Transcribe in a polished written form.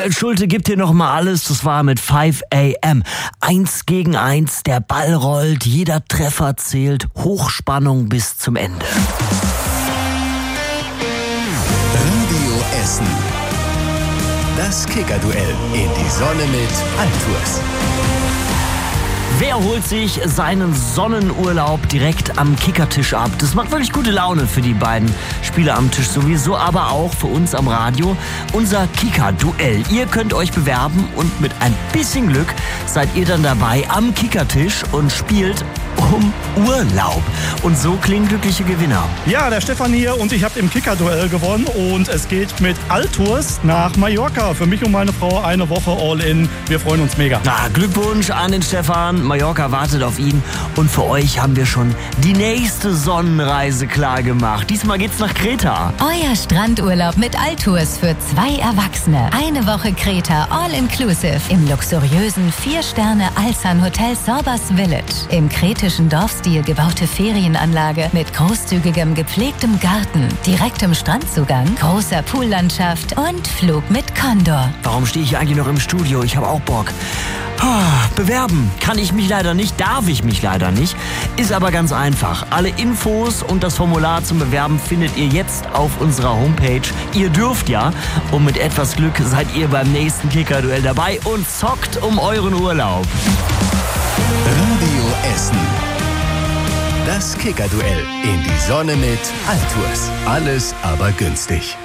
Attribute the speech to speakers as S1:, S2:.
S1: Michael Schulte gibt hier nochmal alles. Das war mit 5 AM. 1 gegen 1, der Ball rollt, jeder Treffer zählt. Hochspannung bis zum Ende.
S2: Radio Essen. Das Kicker-Duell in die Sonne mit Altours.
S1: Wer holt sich seinen Sonnenurlaub direkt am Kickertisch ab? Das macht wirklich gute Laune für die beiden Spieler am Tisch sowieso, aber auch für uns am Radio. Unser Kicker-Duell. Ihr könnt euch bewerben und mit ein bisschen Glück seid ihr dann dabei am Kickertisch und spielt um Urlaub. Und so klingen glückliche Gewinner.
S3: Ja, der Stefan hier und ich habe im Kicker-Duell gewonnen und es geht mit Altours nach Mallorca. Für mich und meine Frau eine Woche All-In. Wir freuen uns mega.
S1: Na, Glückwunsch an den Stefan. Mallorca wartet auf ihn und für euch haben wir schon die nächste Sonnenreise klar gemacht. Diesmal geht's nach Kreta.
S4: Euer Strandurlaub mit Altours für 2 Erwachsene. Eine Woche Kreta All-Inclusive im luxuriösen 4-Sterne-Alsan-Hotel Sorbas Village. Im kretischen Dorfstil gebaute Ferienanlage mit großzügigem gepflegtem Garten, direktem Strandzugang, großer Poollandschaft und Flug mit Condor.
S1: Warum stehe ich eigentlich noch im Studio? Ich habe auch Bock. Bewerben kann ich mich leider nicht, darf ich mich leider nicht, ist aber ganz einfach. Alle Infos und das Formular zum Bewerben findet ihr jetzt auf unserer Homepage. Ihr dürft ja und mit etwas Glück seid ihr beim nächsten Kicker-Duell dabei und zockt um euren Urlaub.
S2: Radio Essen. Das Kicker-Duell in die Sonne mit Altours. Alles aber günstig.